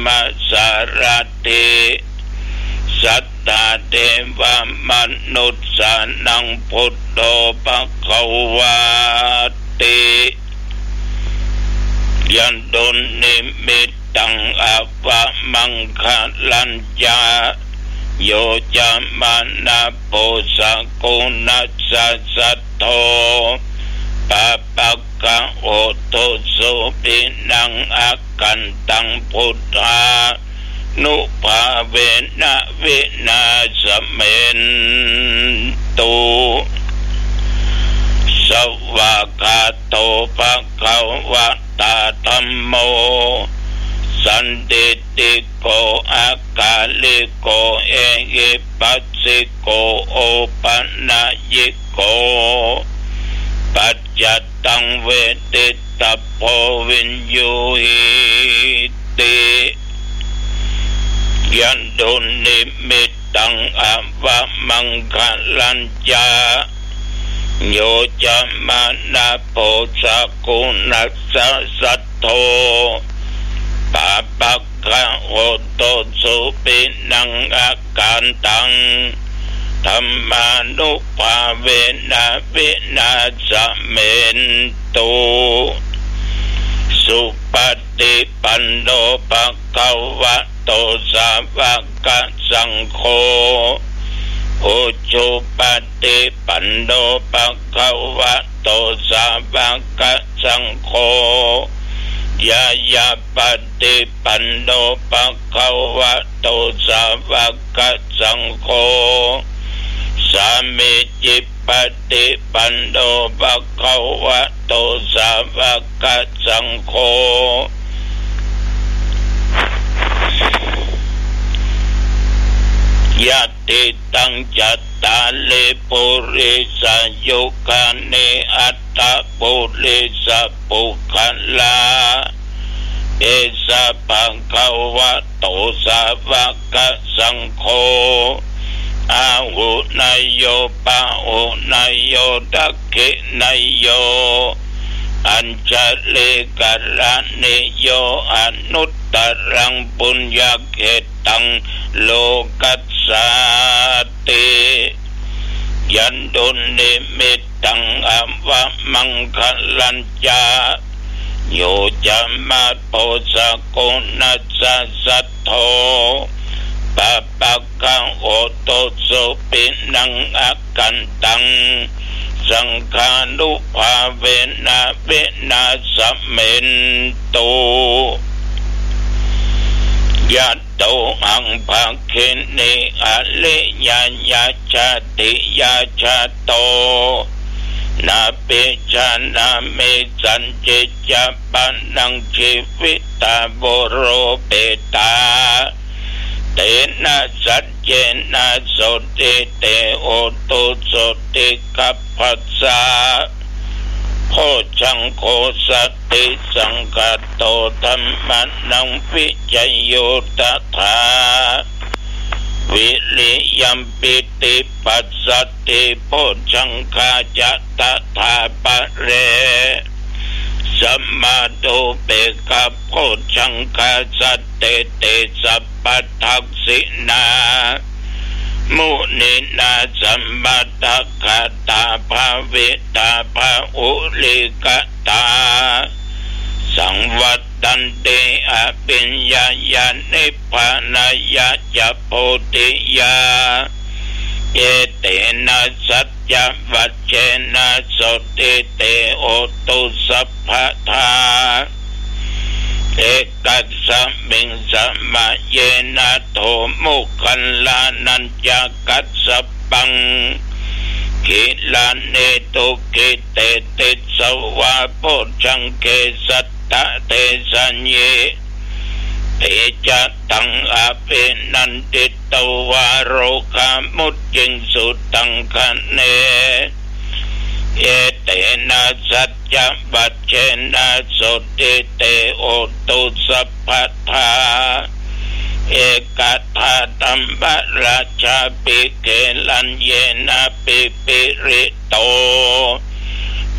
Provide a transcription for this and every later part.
มสารติสัตตาเทวมนุษย์สานังพุทโธภควาติยันตุนิมิตตังอัปปะมังคลัญญาโยจามานะโพสกุณัสสะโทปะปะกะโอโตสุปินังอากันตังพุทธานุภาเวนะวินาสเมนตุสวากาโตภะคะวะตาธัมโมสันติติโกอากาลิโกเอหิปัสสิโกโอปันนายิโกปัจจตังเวทิตาโพวินยูหิติยันตุนิมิตตังอัปปะมังคลัญญาโยจามานะโพสกุณัสสะโทปะปะกะโอโตสุปินังอาการตังธัมมานุภาเวนะวินาสเมนตุสุปฏิปันโนภะคะวะโตสาวกสังโฆอุจุปฏิปันโนภะคะวะโตสาวกสังโฆยายาปฏิปันโนภะคะวะโตสาวกสังโฆสามิจิปฏิปันโนภะคะวะโตสาวกสังโฆยะติตังจัตตาลิปุริสยุคานิอัตตะปุริสปุคัลลาเอสะปังคะวะโตสาวกสังโฆอาหุนายโยปะหุนายโยตักขินายโยอัญชลิกัลลานิโยอนุตตรังปุญญเขตังโลกัสสาติยันตุนิมิตตังอัปปะมังคลัญญาโยจามาโพสกุณัสสะโทปะปะกะโอโตสุปินังอากันตังสังฆานุภาเวนะวินาสเมนตุยัตโตหังภาคินิอะลิญาญาชาติยาชาโตนาปิชานามิสันจิจปันนังชีวิตาโบโรเปตาเตนะสัจเจนะโสติเตโอตุโสติกัปปัสสะโคชังโคสติสังกัตโตธัมมานังวิจโยตถาวิริยัมปิติปัสสติโพชังคาจัตถาปะเรสัมมาตุเปกะโพชังคาสัตเตเตสัพพทักษินามุนินาสัมมาทัคคตาภาวิตาภาอุลิกตาสังวัตตันติอภิญญาญาณิพพานายะจะโพธิยาเอเตนะสัจจวัชเชนะโสติเตโอตุสัพพทาเอกัสสมิงสัมมาเยนะโทมุขัลลานัญจกัสสปังกิลาเนตุกิเตติสวะโพชังเกสัตตะเตสัญเยเตจัตตังอาเปนันติตวาโรคามุจจิงสุตังคะเนเอเตนะสัจจวัชเชนะโสติเตโอตุสัพพทาเอกทาตัมบราชาปิเกลัญเยนะปิปิริโต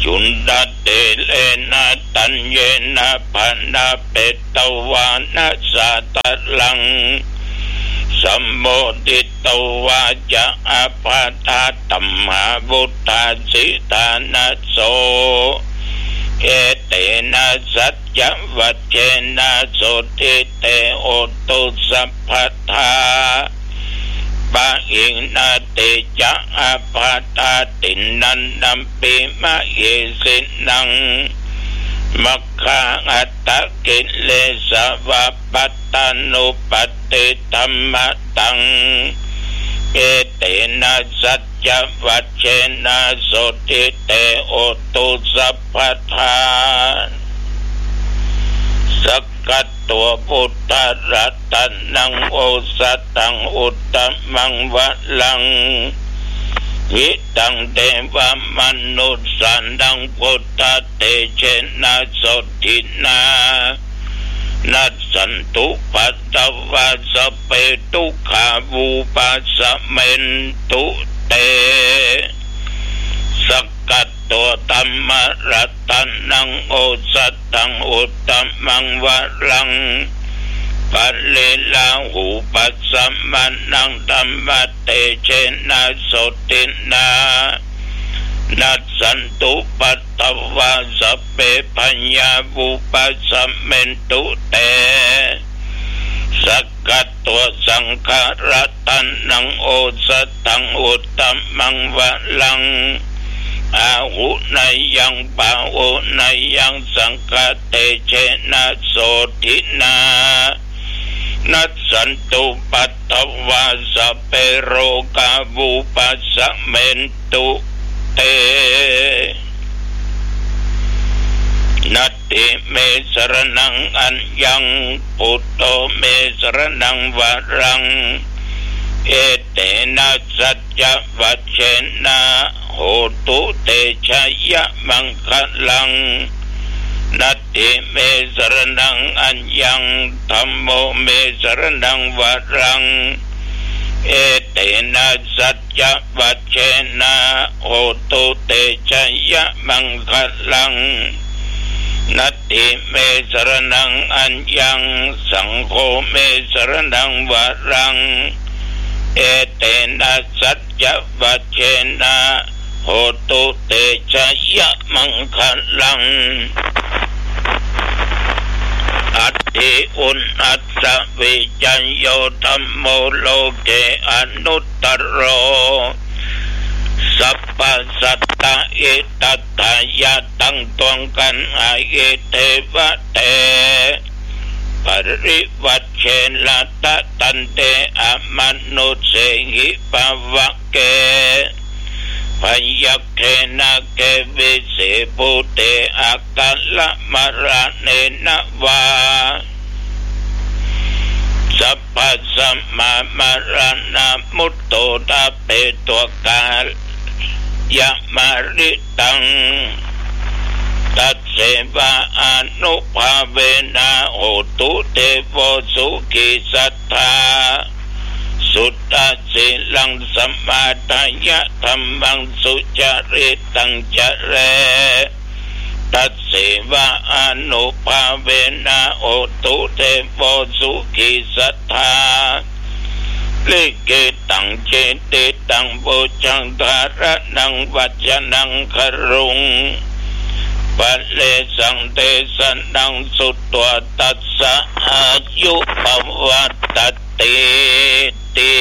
จุนดาเตเลนะตัญเยนะภานาเปตวานะสาตลังสัมโมทิตวาจะอาปาตาตัมหาบุตตาสิตานะโสเอเตนะสัจจวัจเจนะโสติเตโอตุสัพพทาปะอิงนาเตจะอาปาตาตินันนัมปิมะเยสินังมัคคาอัตตะกิเลสวัปปัตตานุปติธัมมะตังเอเตนะสัจจวัจเจนะโสติเตโอตุสัพพทาสักกัตตัวพุทธรัตนังโอสัตตังอุตตมังวะลังวิตังเทวมนุสสันดังพุทธเตเชนะโสตินานัสสันตุปัตตวะสเปตุขาวูปัสสะเมนตุเตสักกัตตัวธัมมรัตนังโอสัตตังอุตตมังวะลังปัลเลลาหูปัสสะมานังธัมมเตเชนะโสตินานัสสันตุปัตตวะสเปปัญญาวูปัสสะเมนตุเตสักกัตตัวสังฆรัตนังโอสัตตังอุตตมังวะลังอาหุนายังปาโอนายังสังฆเตเชนะโสตินานัสสันตุปัตตวะสเปโรกาวูปัสสะเมนตุเตนัตติเมสรนังอัญญังปุตโตเมสรนังวรังเอเตนะสัจจวัจเจนะโหตุเตชะยะมังคลังนัตติเมสรนังอัญญังธัมโมเมสรนังวรังเอเตนะสัจจวัจเจนะโหตุเตชะยะมังคลังนัตติเมสรนังอัญญังสังโฆเมสรนังวรังเอเตนะสัจจวัจเจนะโหตุเตชะยะมังคลังอัตติอุณอัสสะวิจัญโยธัมโมโลเกอนุตตโรสัพพสัตตะเอตัตถายะตั้งตวงกันอาเอเทวะเตปริวัชเชนะตะตันเตอมนุเสหิปวะเกพยัคเขนะเกวิเสปุเตอากัลละมะระเนนะวาสัพพสัมมามะระนะมุตโตตะเปตัวกาลยะมาริตังตัสเสวะอนุภาเวนะโหตุเตโวสุขิสัทธาสุตตะสิลังสัมมาทายะธัมมังสุจริตังจะเรตัสเสวะอนุภาเวนะโหตุเตโวสุขิสัทธาลิเกตังเจติตังโบจังธารนังวัจนังครุงปัลเลสังเตสันนังสุตตวตัสสะอายุปวัตตติติ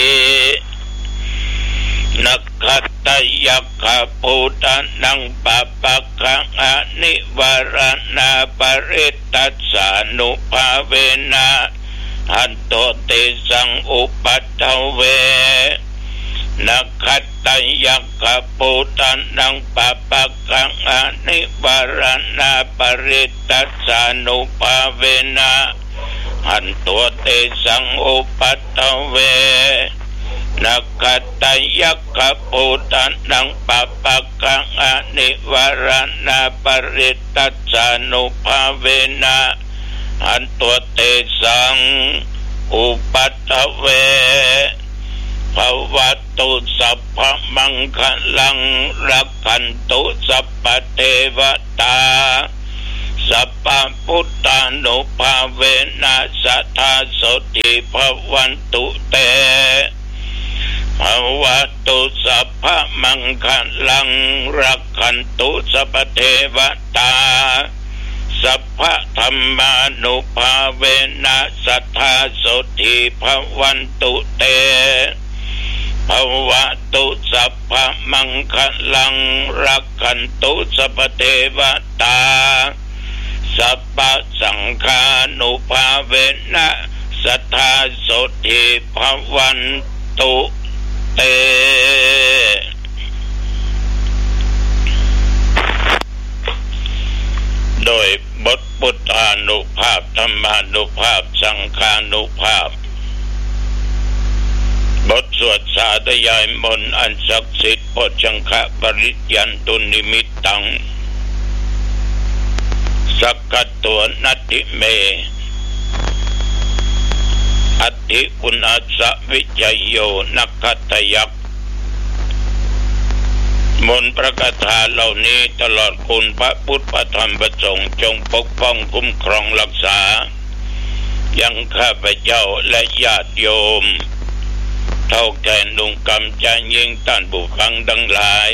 นักขัตตยักขปุตตะนังปะปะกังอนิวรณาปริตตัสสานุภาเวนะหันโตเตสังอุปัฏฐเวนักขัตตยักขปุตตะนังปะปะกังอนิวรณาปริตตัสสานุภาเวนะหันโตเตสังอุปัฏฐเวนักขัตตยักขปุตตะนังปะปะกังอนิวรณาปริตตัสสานุภาเวนะหันโตเตสังอุปัฏฐเวภวัตุสัพพมังคลังรักขันตุสัพพเทวตาสัพพพุทธานุภาเวนะสัทธาโสติภวันตุเตภวัตุสัพพมังคลังรักขันตุสัพพเทวตาสัพพธัมมานุภาเวนะสัทธาโสติภวันตุเตภวตุสัพพมังคลังรักขันตุสัพพเทวตาสัพพสังฆานุภาเวนะสัทธาโสติภวันตุเตโดยบทพุทธานุภาพธรรมานุภาพสังฆานุภาพบทสวดสาธยายมนต์อันศักดิ์สิทธิ์โพชังคะปริยันตุนิมิตตังสักขตัวนัตถิเมอัตถิปุณัสสวิจโยนักขัตถยักษ์มนต์ประกถาเหล่านี้ตลอดคุณพระพุทธพระธรรมพระสงฆ์จงปกป้องคุ้มครองรักษายังข้าพเจ้าและญาติโยมเท่าแก่นุ่งกำจันยิ่งท่านผู้ฟังทั้งหลาย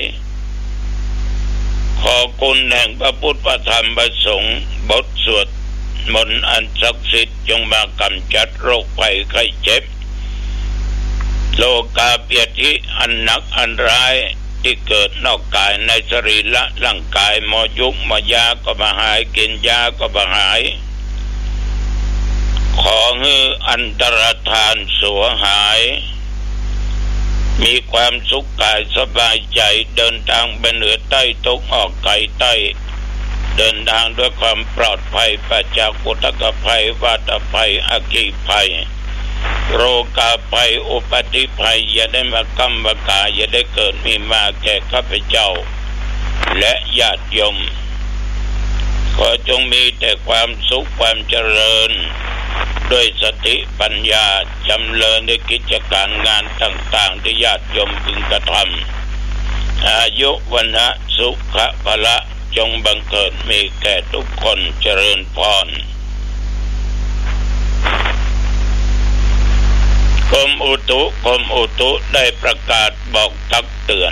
ขอคุณแห่งพระพุทธพระธรรมพระสงฆ์บทสวดมนต์อันศักดิ์สิทธิ์จงมากำจัดโรคภัยไข้เจ็บโลกาภิธิอันหนักอันร้ายที่เกิดนอกกายในสรีระร่างกายหมอยุกหมอยาก็มาหายกินยาก็มาหายขอให้อันตรธานสัวหายมีความสุขกายสบายใจเดินทางไปเหนือใต้ตกออกไกลใต้เดินทางด้วยความปลอดภัยปราศจากอุทกภัยวาตภัยอัคคีภัยโรคาภัยอุปัติภัยอย่าได้มากำมากาอย่าได้เกิดมีมาแก่ข้าพเจ้าและญาติโยมขอจงมีแต่ความสุขความเจริญด้วยสติปัญญาจำเริญในกิจการงานต่างๆที่ญาติโยมพึงกระทำอายุวันนะสุขะพละจงบังเกิดมีแก่ทุกคนเจริญพรกรมอุตุได้ประกาศบอกตักเตือน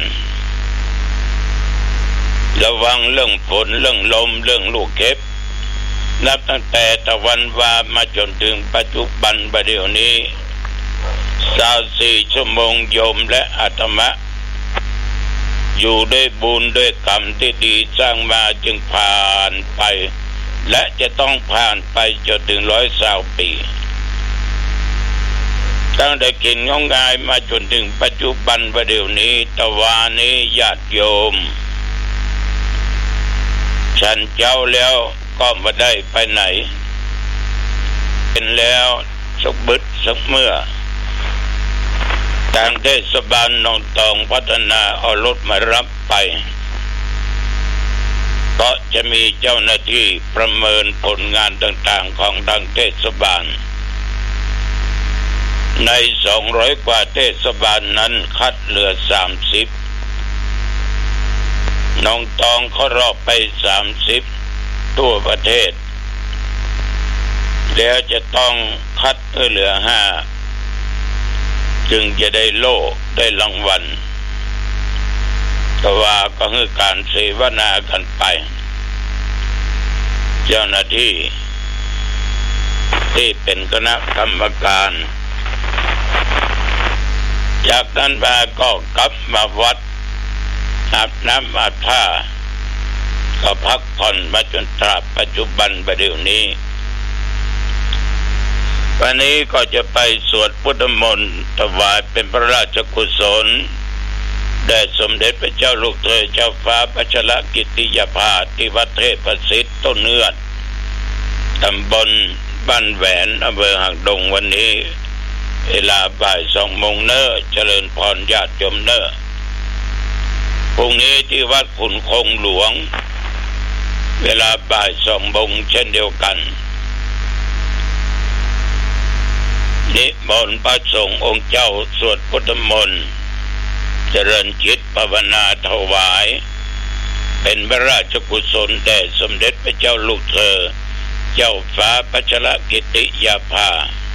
ระวังเรื่องฝนเรื่องลมเรื่องลูกเห็บนับตั้งแต่ตะวันวามาจนถึงปัจจุบันบัดเดี๋ยวนี้24 ชั่วโมงโยมและอาตมาอยู่ด้วยบุญด้วยกรรมที่ดีสร้างมาจึงผ่านไปและจะต้องผ่านไปจนถึง120 ปีตั้งแต่กินง่ายมาจนถึงปัจจุบันบัดเดี๋ยวนี้ตะวันนี้ญาติโยมฉันเจ้าแล้วก็ไม่ได้ไปไหนเป็นแล้วสักบึดสักเมื่อทางเทศบาลหนองตองพัฒนาเอารถมารับไปก็จะมีเจ้าหน้าที่ประเมินผลงานต่างๆของทางเทศบาลใน200 กว่าเทศบาลนั้นคัดเหลือ30หนองตองเขารอบไป30ทั่วประเทศแล้วจะต้องคัดเหลือ5จึงจะได้โล่ได้รางวัลแต่ว่าก็คือการเสวนากันไปเจ้าหน้าที่ที่เป็นคณะกรรมการจากนั้นมาก็กลับมาวัดอาบน้ำอาบท่าก็พักผ่อนมาจนตราบปัจจุบันบัดเดี๋ยวนี้วันนี้ก็จะไปสวดพุทธมนต์ถวายเป็นพระราชกุศลแด่สมเด็จพระเจ้าลูกเธอเจ้าฟ้าพัชรกิติยภาที่วัดเทพประสิทธิ์ต้นเนื้อตำบลบ้านแหวนอำเภอหางดงวันนี้เวลาบ่าย 2 โมงเนอเจริญพรญาติโยมเนอพรุ่งนี้ที่วัดขุนคงหลวงเวลาบ่าย 2 โมงเช่นเดียวกันนิมนต์พระสงฆ์องค์เจ้าสวดพุทธมนต์เจริญจิตภาวนาถวายเป็นพระราชกุศลแด่สมเด็จพระเจ้าลูกเธอเจ้าฟ้าพัชรกิติยาภา